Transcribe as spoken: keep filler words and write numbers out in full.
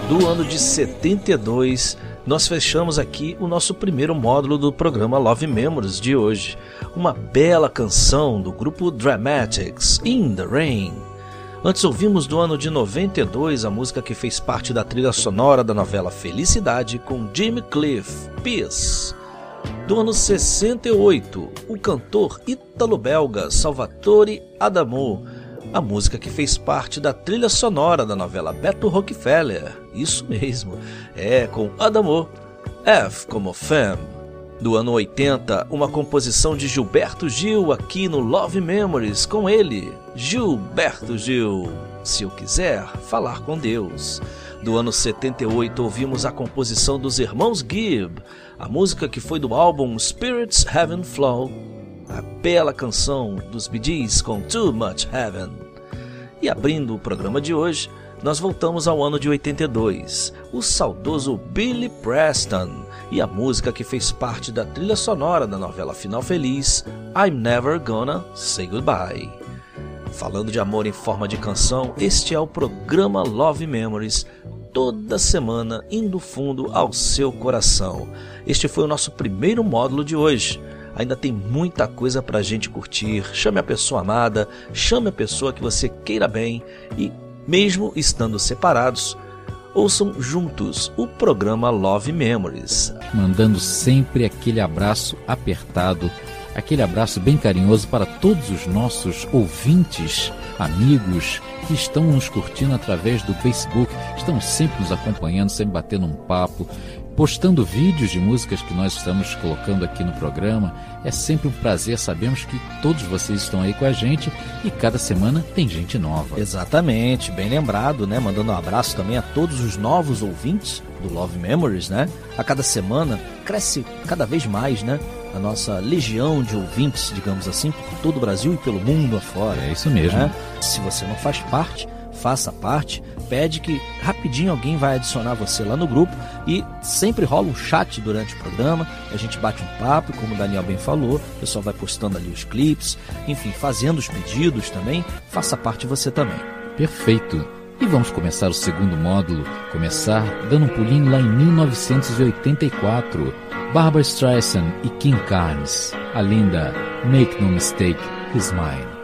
do ano de setenta e dois, nós fechamos aqui o nosso primeiro módulo do programa Love Memories de hoje. Uma bela canção do grupo Dramatics, In the Rain. Antes ouvimos do ano de noventa e dois a música que fez parte da trilha sonora da novela Felicidade com Jimmy Cliff, Peace. Do ano sessenta e oito, o cantor ítalo-belga Salvatore Adamo, a música que fez parte da trilha sonora da novela Beto Rockefeller, isso mesmo, é com Adamo, F como Femme. Do ano oitenta, uma composição de Gilberto Gil aqui no Love Memories com ele, Gilberto Gil, Se Eu Quiser Falar com Deus. Do ano setenta e oito, ouvimos a composição dos irmãos Gibb, a música que foi do álbum Spirits Heaven Flow, a bela canção dos Bee Gees com Too Much Heaven. E abrindo o programa de hoje, nós voltamos ao ano de oitenta e dois, o saudoso Billy Preston e a música que fez parte da trilha sonora da novela Final Feliz, I'm Never Gonna Say Goodbye. Falando de amor em forma de canção, este é o programa Love Memories, toda semana indo fundo ao seu coração. Este foi o nosso primeiro módulo de hoje. Ainda tem muita coisa pra gente curtir. Chame a pessoa amada, chame a pessoa que você queira bem e, mesmo estando separados, ouçam juntos o programa Love Memories. Mandando sempre aquele abraço apertado, aquele abraço bem carinhoso para todos os nossos ouvintes, amigos que estão nos curtindo através do Facebook, estão sempre nos acompanhando, sempre batendo um papo, postando vídeos de músicas que nós estamos colocando aqui no programa. É sempre um prazer, sabemos que todos vocês estão aí com a gente e cada semana tem gente nova. Exatamente, bem lembrado, né? Mandando um abraço também a todos os novos ouvintes do Love Memories, né? A cada semana cresce cada vez mais, né? A nossa legião de ouvintes, digamos assim, por todo o Brasil e pelo mundo afora. É isso mesmo. Né? Se você não faz parte, faça parte, pede que rapidinho alguém vai adicionar você lá no grupo e sempre rola um chat durante o programa, a gente bate um papo, como o Daniel bem falou, o pessoal vai postando ali os clipes, enfim, fazendo os pedidos também, faça parte você também. Perfeito. E vamos começar o segundo módulo, começar dando um pulinho lá em mil novecentos e oitenta e quatro, Barbra Streisand e King Carnes, a linda Make No Mistake, He's Mine.